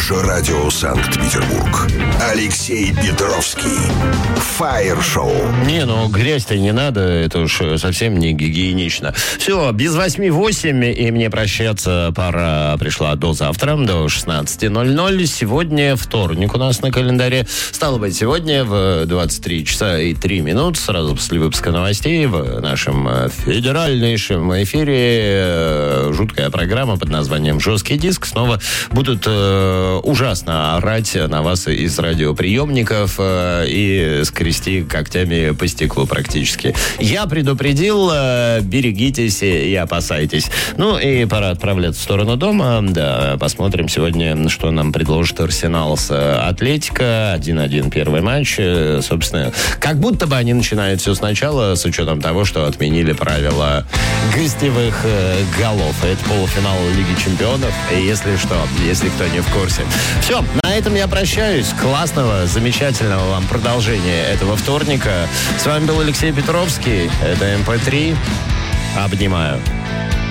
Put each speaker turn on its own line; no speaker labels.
Эльдорадо Санкт-Петербург. Алексей Петровский. Фаер-шоу.
Не, грязь-то не надо, это уж совсем не гигиенично. Все, без 8:08, и мне прощаться пора пришла до завтра, до 16:00. Сегодня вторник у нас на календаре. Стало быть, сегодня в 23 часа и 3 минуты, сразу после выпуска новостей, в нашем федеральнейшем эфире жуткая программа под названием «Жесткий диск». Снова будут ужасно орать на вас из радиоприемников и скрести когтями по стеклу практически. Я предупредил, берегитесь и опасайтесь. И пора отправляться в сторону дома. Да, посмотрим сегодня, что нам предложит Арсенал с Атлетико. 1-1 первый матч. Собственно, как будто бы они начинают все сначала, с учетом того, что отменили правила гостевых голов. Это полуфинал Лиги Чемпионов. Если кто не в курсе. Все, на этом я прощаюсь. Классного, замечательного вам продолжения этого вторника. С вами был Алексей Петровский. Это МП3. Обнимаю.